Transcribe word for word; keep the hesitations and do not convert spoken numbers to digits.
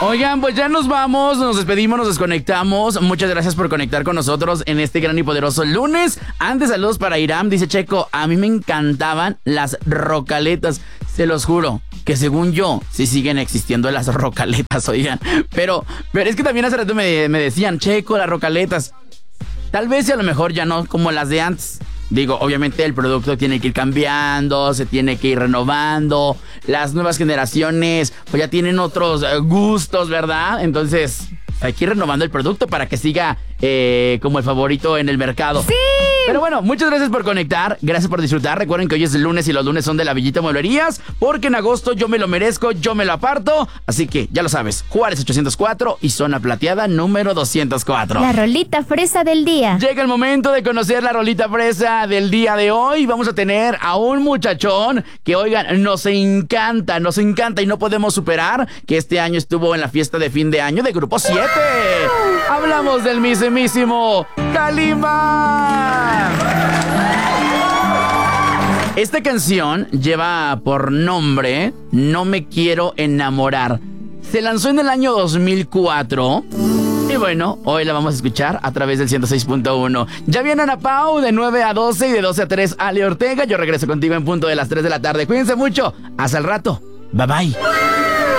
Oigan, pues ya nos vamos, nos despedimos, nos desconectamos. Muchas gracias por conectar con nosotros en este gran y poderoso lunes. Antes, saludos para Iram, dice Checo, a mí me encantaban las rocaletas, se los juro, que según yo, sí siguen existiendo las rocaletas, oigan. Pero, pero es que también hace rato me, me decían, Checo, las rocaletas, tal vez y a lo mejor ya no como las de antes. Digo, obviamente el producto tiene que ir cambiando, se tiene que ir renovando. Las nuevas generaciones pues ya tienen otros gustos, ¿verdad? Entonces hay que ir renovando el producto para que siga eh, como el favorito en el mercado. ¡Sí! Pero bueno, muchas gracias por conectar, gracias por disfrutar. Recuerden que hoy es el lunes y los lunes son de la Villita Mueblerías, porque en agosto yo me lo merezco, yo me lo aparto. Así que ya lo sabes, Juárez ochocientos cuatro y Zona Plateada número doscientos cuatro. La rolita fresa del día. Llega el momento de conocer la rolita fresa del día de hoy. Vamos a tener a un muchachón que, oigan, nos encanta, nos encanta y no podemos superar que este año estuvo en la fiesta de fin de año de Grupo siete. Hablamos del mismísimo Kalimba. Esta canción lleva por nombre No me quiero enamorar. Se lanzó en el año dos mil cuatro. Y bueno, hoy la vamos a escuchar a través del ciento seis punto uno. Ya viene Ana Pau de nueve a doce y de doce a tres Ale Ortega. Yo regreso contigo en punto de las tres de la tarde. Cuídense mucho. Hasta el rato. Bye bye.